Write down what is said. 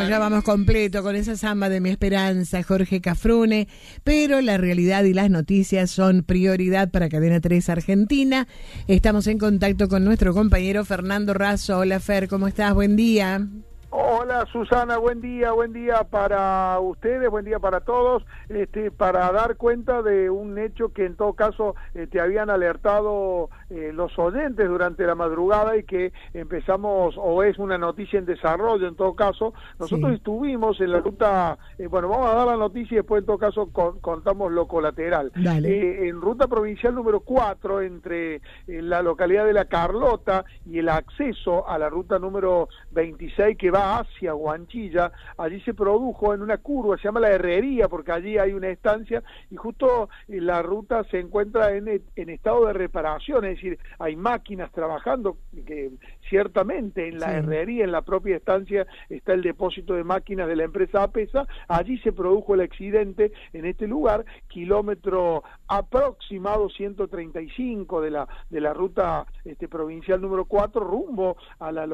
ya vamos completo con esa samba de Mi Esperanza, Jorge Cafrune, pero la realidad y las noticias son prioridad para Cadena 3 Argentina. Estamos en contacto con nuestro compañero Fernando Razo. Hola Fer, ¿cómo estás? Buen día. Hola Susana, buen día para ustedes, buen día para todos, para dar cuenta de un hecho que en todo caso te habían alertado los oyentes durante la madrugada y que empezamos, o es una noticia en desarrollo en todo caso. Nosotros estuvimos en la ruta, bueno, vamos a dar la noticia y después en todo caso contamos lo colateral. En ruta provincial número 4, entre la localidad de La Carlota y el acceso a la ruta número 26 que va hacia Guanchilla, allí se produjo en una curva, se llama La Herrería, porque allí hay una estancia, y justo la ruta se encuentra en estado de reparación, es decir, hay máquinas trabajando, que ciertamente en la herrería, en la propia estancia, está el depósito de máquinas de la empresa APESA, allí se produjo el accidente en este lugar, kilómetro aproximado 135 de la ruta provincial número 4, rumbo a la